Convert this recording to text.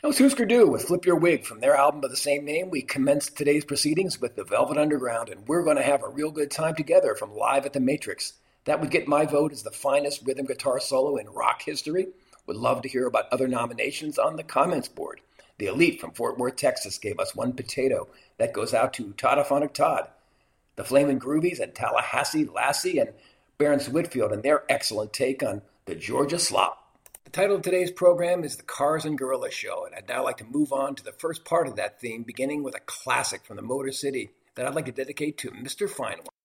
That was Husker Du with Flip Your Wig from their album of the same name. We commenced today's proceedings with the Velvet Underground, and we're going to have a real good time together from Live at the Matrix. That would get my vote as the finest rhythm guitar solo in rock history. Would love to hear about other nominations on the comments board. The Elite from Fort Worth, Texas gave us One Potato. That goes out to Toddophonic Todd. The Flamin' Groovies and Tallahassee Lassie and Barron's Whitfield and their excellent take on the Georgia Slop. The title of today's program is The Cars and Gorilla Show, and I'd now like to move on to the first part of that theme, beginning with a classic from the Motor City that I'd like to dedicate to Mr. Feinwine.